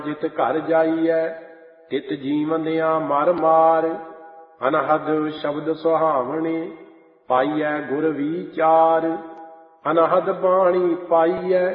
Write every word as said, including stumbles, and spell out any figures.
ਜਿਤ ਘਰ ਜਾਈਐ ਤਿਤ ਜੀਵੰਦਿਆਂ ਮਰ ਮਾਰ। ਅਨਹਦ ਸ਼ਬਦ ਸੁਹਾਵਣੇ ਪਾਈਐ ਗੁਰ ਵੀਚਾਰ, ਅਨਹਦ ਬਾਣੀ ਪਾਈਐ